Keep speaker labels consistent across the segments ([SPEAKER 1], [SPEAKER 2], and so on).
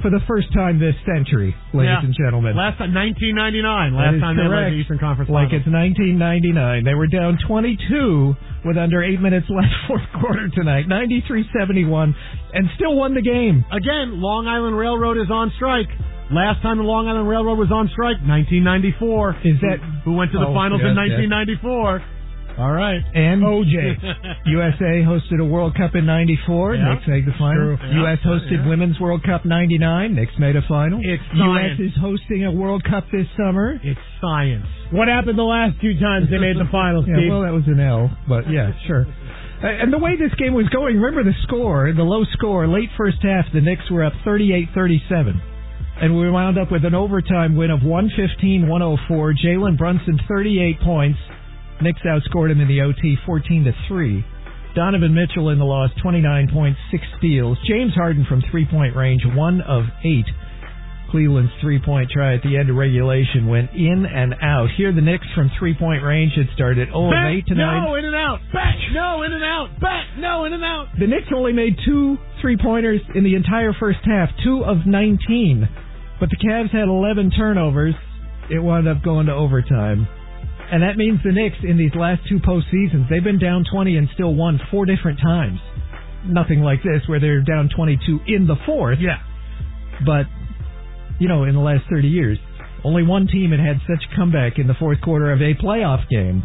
[SPEAKER 1] for the first time this century, ladies and gentlemen.
[SPEAKER 2] Last time, 1999. Last time they led the Eastern Conference Finals.
[SPEAKER 1] Like it's 1999. They were down 22 with under 8 minutes left fourth quarter tonight. 93-71, and still won the game.
[SPEAKER 2] Again, Long Island Railroad is on strike. Last time the Long Island Railroad was on strike, 1994.
[SPEAKER 1] Is that
[SPEAKER 2] who went to the finals in 1994? All right.
[SPEAKER 1] And OJ. USA hosted a World Cup in 94.
[SPEAKER 2] Yep.
[SPEAKER 1] Knicks made the final.
[SPEAKER 2] True.
[SPEAKER 1] U.S. hosted Women's World Cup 99. Knicks made a final.
[SPEAKER 2] It's science.
[SPEAKER 1] U.S. is hosting a World Cup this summer.
[SPEAKER 2] It's science.
[SPEAKER 3] What happened the last two times they made the finals, Steve?
[SPEAKER 1] Well, that was an L, but yeah, sure. And the way this game was going, remember the score, the low score, late first half, the Knicks were up 38-37. And we wound up with an overtime win of 115-104. Jalen Brunson, 38 points. Knicks outscored him in the OT 14-3. Donovan Mitchell in the loss, 29 points, 6 steals. James Harden from three-point range, 1 of 8. Cleveland's three-point try at the end of regulation went in and out. Here the Knicks from three-point range had started 0 of 8 tonight.
[SPEAKER 2] No, in and out. Back, no, in and out. Back, no, in and out.
[SPEAKER 1] The Knicks only made 2 three-pointers in the entire first half, 2 of 19. But the Cavs had 11 turnovers. It wound up going to overtime. And that means the Knicks, in these last 2 postseasons, they've been down 20 and still won 4 different times. Nothing like this, where they're down 22 in the fourth.
[SPEAKER 2] Yeah.
[SPEAKER 1] But, you know, in the last 30 years, only one team had such a comeback in the fourth quarter of a playoff game.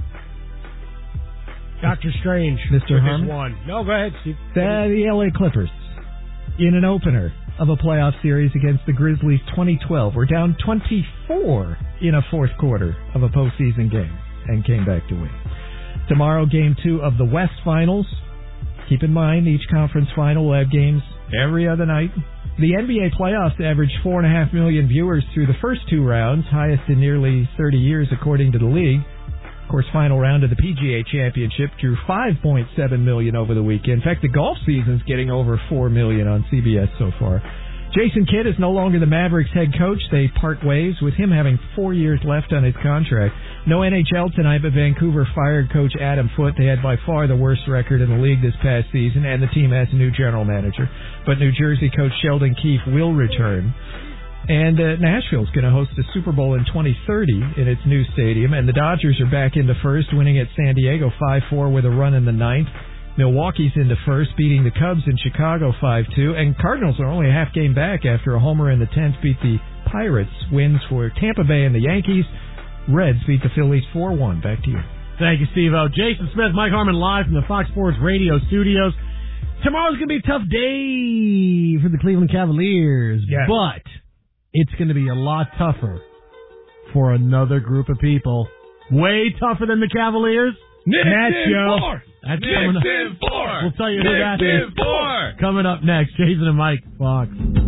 [SPEAKER 3] Dr. Strange.
[SPEAKER 1] Mr. Harmon?
[SPEAKER 3] One. No, go ahead, Steve.
[SPEAKER 1] The L.A. Clippers, in an opener of a playoff series against the Grizzlies 2012. We're down 24 in a fourth quarter of a postseason game and came back to win. Tomorrow, Game 2 of the West Finals. Keep in mind, each conference final will have games every other night. The NBA playoffs averaged 4.5 million viewers through the first 2 rounds, highest in nearly 30 years according to the league. Of course, final round of the PGA Championship drew 5.7 million over the weekend. In fact, the golf season's getting over 4 million on CBS so far. Jason Kidd is no longer the Mavericks head coach. They part ways, with him having 4 years left on his contract. No NHL tonight, but Vancouver fired coach Adam Foote. They had by far the worst record in the league this past season, and the team has a new general manager. But New Jersey coach Sheldon Keefe will return. And Nashville's going to host the Super Bowl in 2030 in its new stadium. And the Dodgers are back into first, winning at San Diego 5-4 with a run in the ninth. Milwaukee's into first, beating the Cubs in Chicago 5-2. And Cardinals are only a half game back after a homer in the 10th beat the Pirates. Wins for Tampa Bay and the Yankees. Reds beat the Phillies 4-1. Back to you.
[SPEAKER 2] Thank you, Steve-O. Jason Smith, Mike Harmon live from the Fox Sports Radio studios. Tomorrow's going to be a tough day for the Cleveland Cavaliers.
[SPEAKER 1] Yes.
[SPEAKER 2] But it's going to be a lot tougher for another group of people. Way tougher than the Cavaliers. That's coming up. We'll tell you who that is. Coming up next, Jason and Mike, Fox.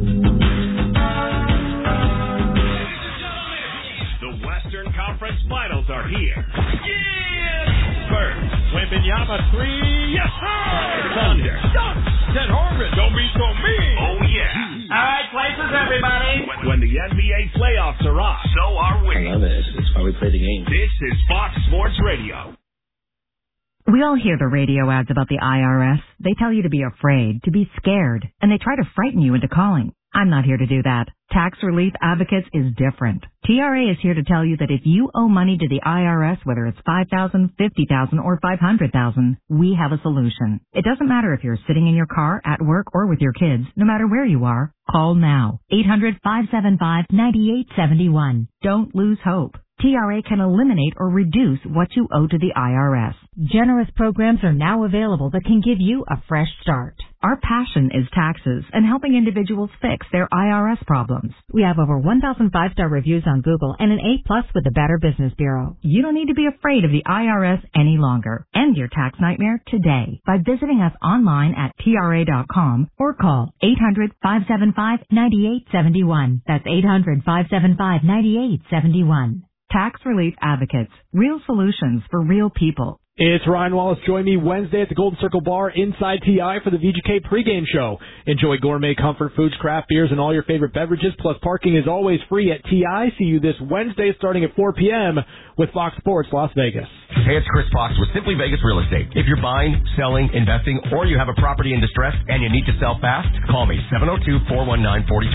[SPEAKER 4] The Western Conference Finals are here. First, Wembanyama 3. Yes, sir! Thunder. Ted Horgan. Don't be so mean. Oh, yeah.
[SPEAKER 5] All right, places, everybody.
[SPEAKER 4] When the NBA playoffs are on, so are we.
[SPEAKER 6] I love it. It's why we play the game.
[SPEAKER 4] This is Fox Sports Radio.
[SPEAKER 7] We all hear the radio ads about the IRS. They tell you to be afraid, to be scared, and they try to frighten you into calling. I'm not here to do that. Tax Relief Advocates is different. TRA is here to tell you that if you owe money to the IRS, whether it's $5,000, $50,000, or $500,000, we have a solution. It doesn't matter if you're sitting in your car, at work, or with your kids. No matter where you are, call now. 800-575-9871. Don't lose hope. TRA can eliminate or reduce what you owe to the IRS. Generous programs are now available that can give you a fresh start. Our passion is taxes and helping individuals fix their IRS problems. We have over 1,000 5-star reviews on Google and an A+ with the Better Business Bureau. You don't need to be afraid of the IRS any longer. End your tax nightmare today by visiting us online at TRA.com or call 800-575-9871. That's 800-575-9871. Tax Relief Advocates. Real solutions for real people.
[SPEAKER 8] It's Ryan Wallace. Join me Wednesday at the Golden Circle Bar inside TI for the VGK pregame show. Enjoy gourmet comfort foods, craft beers, and all your favorite beverages, plus parking is always free at TI. See you this Wednesday starting at 4 p.m. with Fox Sports Las Vegas.
[SPEAKER 9] Hey, it's Chris Fox with Simply Vegas Real Estate. If you're buying, selling, investing, or you have a property in distress and you need to sell fast, call me, 702-419-42.